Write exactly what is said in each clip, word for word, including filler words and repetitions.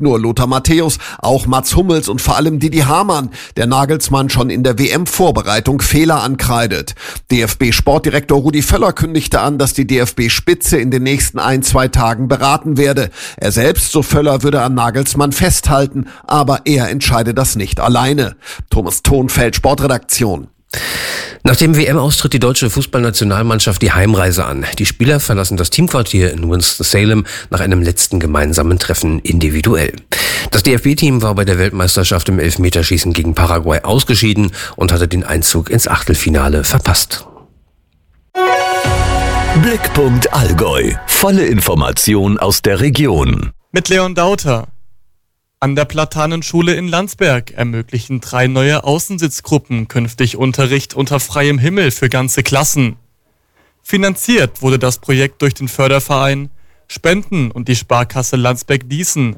Nicht nur Lothar Matthäus, auch Mats Hummels und vor allem Didi Hamann, der Nagelsmann schon in der W M-Vorbereitung Fehler ankreidet. D F B-Sportdirektor Rudi Völler kündigte an, dass die D F B-Spitze in den nächsten ein, zwei Tagen beraten werde. Er selbst, so Völler, würde an Nagelsmann festhalten, aber er entscheide das nicht alleine. Thomas Thonfeld, Sportredaktion. Nach dem W M-Austritt die deutsche Fußballnationalmannschaft die Heimreise an. Die Spieler verlassen das Teamquartier in Winston-Salem nach einem letzten gemeinsamen Treffen individuell. Das D F B-Team war bei der Weltmeisterschaft im Elfmeterschießen gegen Paraguay ausgeschieden und hatte den Einzug ins Achtelfinale verpasst. Blickpunkt Allgäu. Volle Information aus der Region. Mit Leon Dauter. An der Platanenschule in Landsberg ermöglichen drei neue Außensitzgruppen künftig Unterricht unter freiem Himmel für ganze Klassen. Finanziert wurde das Projekt durch den Förderverein Spenden und die Sparkasse Landsberg-Dießen.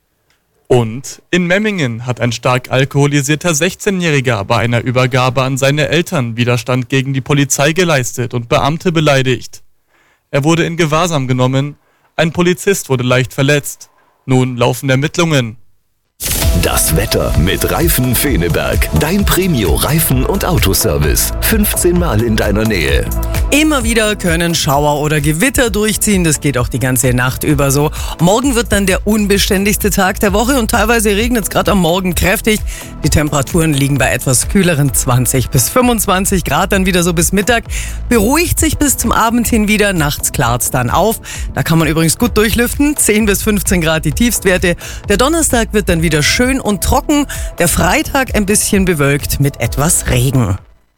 Und in Memmingen hat ein stark alkoholisierter sechzehnjähriger bei einer Übergabe an seine Eltern Widerstand gegen die Polizei geleistet und Beamte beleidigt. Er wurde in Gewahrsam genommen, ein Polizist wurde leicht verletzt. Nun laufen Ermittlungen. Das Wetter mit Reifen Feneberg. Dein Premio-Reifen- und Autoservice. fünfzehn Mal in deiner Nähe. Immer wieder können Schauer oder Gewitter durchziehen. Das geht auch die ganze Nacht über so. Morgen wird dann der unbeständigste Tag der Woche und teilweise regnet es gerade am Morgen kräftig. Die Temperaturen liegen bei etwas kühleren zwanzig bis fünfundzwanzig Grad dann wieder so bis Mittag. Beruhigt sich bis zum Abend hin wieder. Nachts klart es dann auf. Da kann man übrigens gut durchlüften. zehn bis fünfzehn Grad die Tiefstwerte. Der Donnerstag wird dann wieder schön und trocken. Der Freitag ein bisschen bewölkt mit etwas Regen.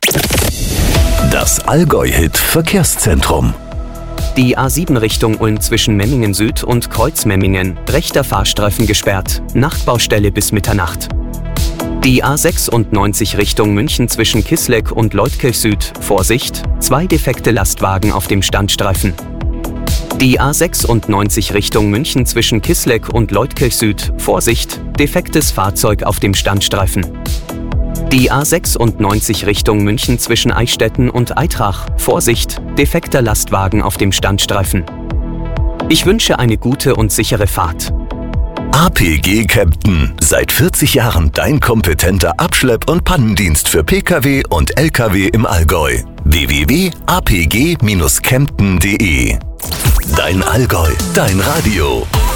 Das Allgäu-Hit Verkehrszentrum. Die A sieben Richtung Ulm zwischen Memmingen Süd und Kreuzmemmingen. Rechter Fahrstreifen gesperrt. Nachtbaustelle bis Mitternacht. Die A sechsundneunzig Richtung München zwischen Kisleck und Leutkirch Süd. Vorsicht, zwei defekte Lastwagen auf dem Standstreifen. Die A sechsundneunzig Richtung München zwischen Kisleck und Leutkirch Süd. Vorsicht, defektes Fahrzeug auf dem Standstreifen. Die A sechsundneunzig Richtung München zwischen Eichstätten und Eitrach. Vorsicht, defekter Lastwagen auf dem Standstreifen. Ich wünsche eine gute und sichere Fahrt. A P G Kempten. Seit vierzig Jahren dein kompetenter Abschlepp- und Pannendienst für Pkw und Lkw im Allgäu. w w w punkt a p g Bindestrich kempten punkt d e. Dein Allgäu, dein Radio.